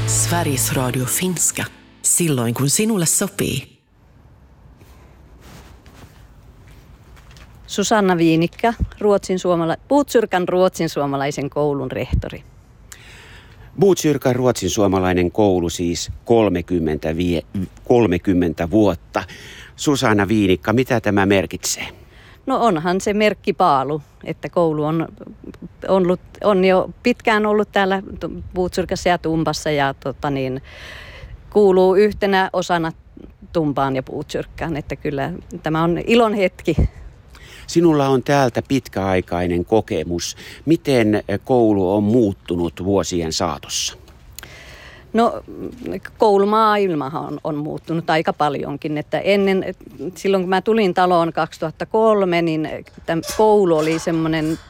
Sveriges Radio Finska. Silloin kun sinulle sopii. Susanna Viinikka, Botkyrkan ruotsinsuomalaisen koulun rehtori. Botkyrkan ruotsinsuomalainen koulu siis 30 vuotta. Susanna Viinikka, mitä tämä merkitsee? No onhan se merkkipaalu, että koulu on jo pitkään ollut täällä Botkyrkassa ja Tumpassa ja kuuluu yhtenä osana Tumpaan ja Botkyrkkaan, että kyllä tämä on ilon hetki. Sinulla on täältä pitkäaikainen kokemus. Miten koulu on muuttunut vuosien saatossa? No koulumaailmahan on muuttunut aika paljonkin, että silloin kun mä tulin taloon 2003, niin tämä koulu oli semmoinen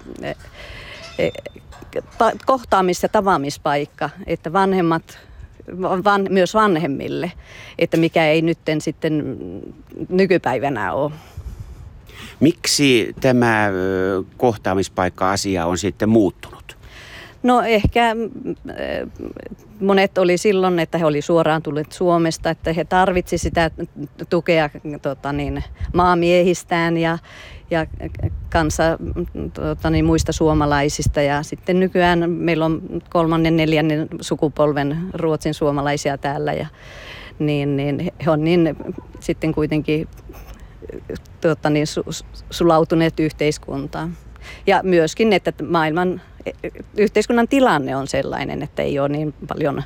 kohtaamis- ja tavaamispaikka, että myös vanhemmille, että mikä ei nytten sitten nykypäivänä ole. Miksi tämä kohtaamispaikka-asia on sitten muuttunut? No ehkä monet oli silloin, että he oli suoraan tulleet Suomesta, että he tarvitsivat sitä tukea maamiehistään ja muista suomalaisista. Ja sitten nykyään meillä on 3., 4. sukupolven ruotsin suomalaisia täällä ja niin he on sitten kuitenkin sulautuneet yhteiskuntaan. Ja myöskin, että yhteiskunnan tilanne on sellainen, että ei ole niin paljon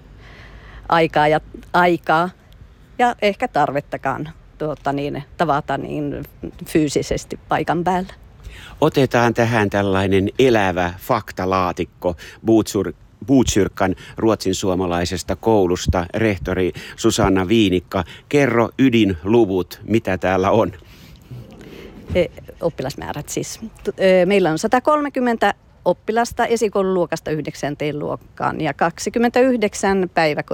aikaa ja ehkä tarvettakaan tavata niin fyysisesti paikan päällä. Otetaan tähän tällainen elävä faktalaatikko Botkyrkan ruotsinsuomalaisesta koulusta. Rehtori Susanna Viinikka, kerro ydinluvut, mitä täällä on. Oppilasmäärät siis. Meillä on 130 oppilasta esikoululuokasta 9. luokkaan ja 29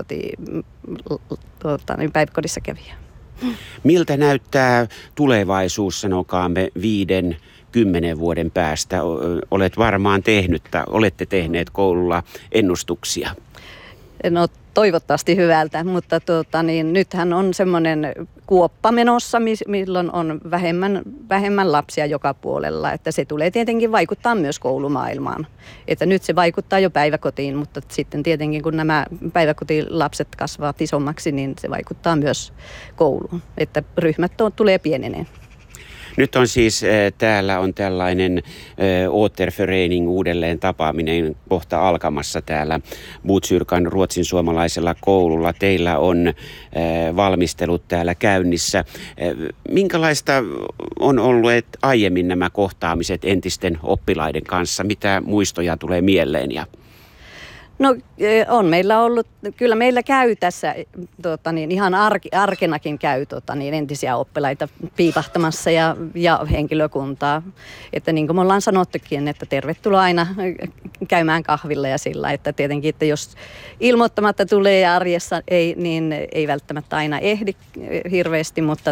päiväkodissa kävijää. Miltä näyttää tulevaisuus, sanokaamme 5-10 vuoden päästä? Olette tehneet koululla ennustuksia. No toivottavasti hyvältä, mutta nythän on semmoinen kuoppa menossa, milloin on vähemmän lapsia joka puolella. Että se tulee tietenkin vaikuttaa myös koulumaailmaan. Että nyt se vaikuttaa jo päiväkotiin, mutta sitten tietenkin kun nämä päiväkotilapset kasvavat isommaksi, niin se vaikuttaa myös kouluun. Että ryhmät tulee pieneneen. Nyt on siis täällä on tällainen återförening, uudelleen tapaaminen kohta alkamassa täällä Botkyrkan ruotsinsuomalaisella koululla. Teillä on valmistelut täällä käynnissä. Minkälaista on ollut aiemmin nämä kohtaamiset entisten oppilaiden kanssa? Mitä muistoja tulee mieleen? No on meillä ollut, kyllä meillä käy tässä ihan arkenakin käy entisiä oppilaita piipahtamassa ja henkilökuntaa. Että niin kuin me ollaan sanottukin, että tervetuloa aina käymään kahvilla ja sillä, että tietenkin, että jos ilmoittamatta tulee ja arjessa niin ei välttämättä aina ehdi hirveästi, mutta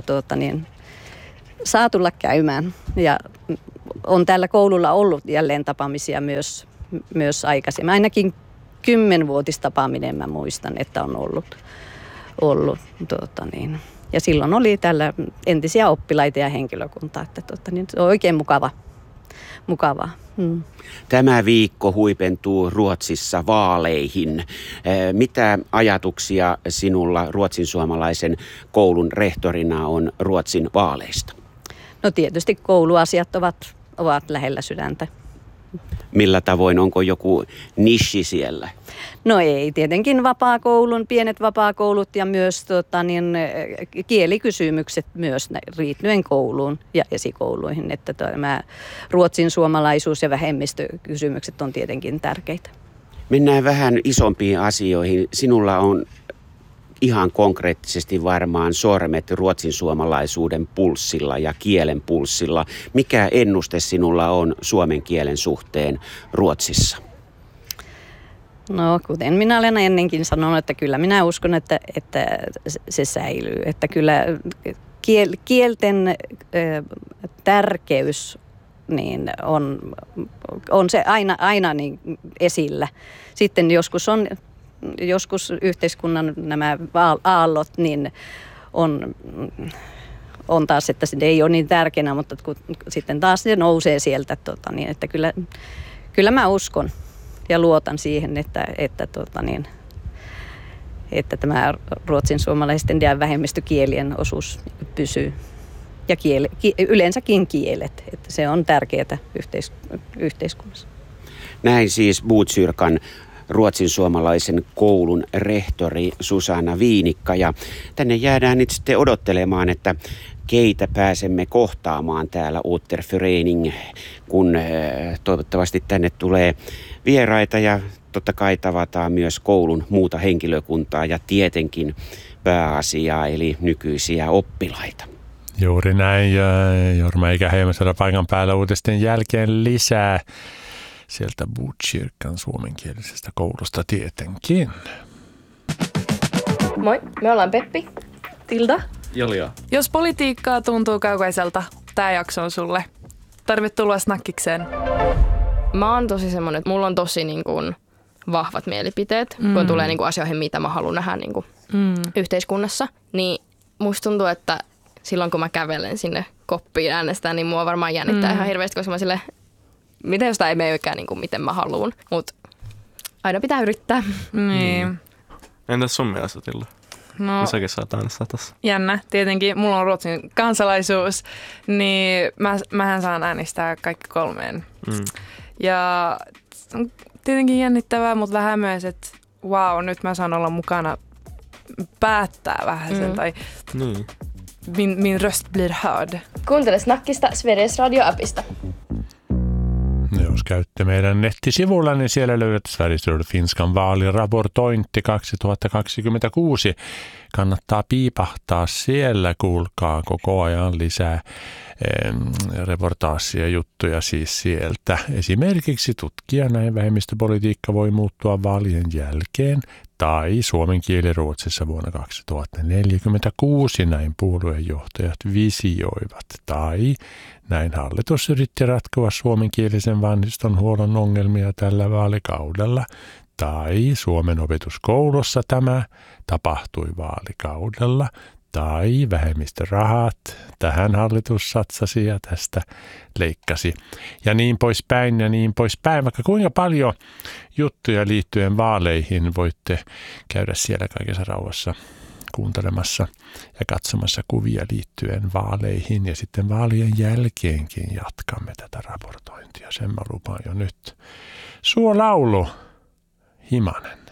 saa tulla käymään. Ja on täällä koululla ollut jälleen tapaamisia myös aikaisemmin, ainakin 10-vuotistapaaminen mä muistan, että on ollut. Ja silloin oli täällä entisiä oppilaita ja henkilökuntaa, että se on oikein mukavaa. Tämä viikko huipentuu Ruotsissa vaaleihin. Mitä ajatuksia sinulla ruotsinsuomalaisen koulun rehtorina on Ruotsin vaaleista? No tietysti kouluasiat ovat lähellä sydäntä. Millä tavoin, onko joku nishi siellä? No ei, tietenkin pienet vapaakoulut ja myös kielikysymykset myös liittyen kouluun ja esikouluihin, että tämä ruotsin suomalaisuus ja vähemmistökysymykset on tietenkin tärkeitä. Mennään vähän isompiin asioihin. Sinulla on ihan konkreettisesti varmaan sormet ruotsinsuomalaisuuden pulssilla ja kielen pulssilla. Mikä ennuste sinulla on suomen kielen suhteen Ruotsissa? No kuten minä olen ennenkin sanonut, että kyllä minä uskon, että se säilyy. Että kyllä kielten tärkeys niin on se aina niin esillä. Sitten joskus on joskus yhteiskunnan nämä aallot niin on taas, että se ei ole niin tärkeänä, mutta kun sitten taas se nousee sieltä, niin että kyllä mä uskon ja luotan siihen, että tämä ruotsin suomalaisten ja vähemmistökielien osuus pysyy. Ja yleensäkin kielet, että se on tärkeää yhteiskunnassa. Näin siis Botkyrkan ruotsin suomalaisen koulun rehtori Susanna Viinikka. Ja tänne jäädään nyt sitten odottelemaan, että keitä pääsemme kohtaamaan täällä Återförening, kun toivottavasti tänne tulee vieraita ja totta kai tavataan myös koulun muuta henkilökuntaa ja tietenkin pääasiaa eli nykyisiä oppilaita. Juuri näin, ja Jorma Ikäheimo paikan päällä uutisten jälkeen lisää sieltä Botkyrkan suomenkielisestä koulusta tietenkin. Moi, me ollaan Peppi, Tilda, Julia. Jos politiikkaa tuntuu kaukaiselta, tää jakso on sulle. Tervetuloa snackikseen. Mä oon tosi semmonen, että mulla on tosi niin kuin vahvat mielipiteet, kun tulee niin kuin asioihin, mitä mä haluan nähdä niin kuin yhteiskunnassa. Niin musta tuntuu, että silloin kun mä kävelen sinne koppiin äänestään, niin mua varmaan jännittää ihan hirveästi, koska mä silleen, miten jos tää ei menekään niin kuin miten mä haluan. Mut aina pitää yrittää. Niin. Entäs sun mielestä, Tilda? No, säkin saat äänestää tässä. jännä. Tietenkin mulla on Ruotsin kansalaisuus, niin mähän saan äänestää kaikki 3. Ja on tietenkin jännittävää, mutta vähän myös, että nyt mä saan olla mukana päättää vähän sen, tai min röst blir hörd. Kuuntele Snackista Sveriges Radio-appista. Jos käytte meidän nettisivulla, niin siellä löydät Sveriges Radio Finskan vaaliraportointi 2026. Kannattaa piipahtaa siellä, kuulkaa koko ajan lisää reportaasia juttuja siis sieltä. Esimerkiksi tutkija näin vähemmistöpolitiikka voi muuttua vaalien jälkeen tai suomen kieli Ruotsissa vuonna 2046, näin puoluejohtajat visioivat, tai näin hallitus yritti ratkoa suomenkielisen vanhustenhuollon ongelmia tällä vaalikaudella, tai Suomen opetuskoulussa tämä tapahtui vaalikaudella, tai vähemmistörahat, tähän hallitus satsasi ja tästä leikkasi. Ja niin poispäin ja niin poispäin. Vaikka kuinka paljon juttuja liittyen vaaleihin voitte käydä siellä kaikessa rauhassa kuuntelemassa ja katsomassa kuvia liittyen vaaleihin. Ja sitten vaalien jälkeenkin jatkamme tätä raportointia. Sen mä lupaan jo nyt. Suolaulu, Himanen.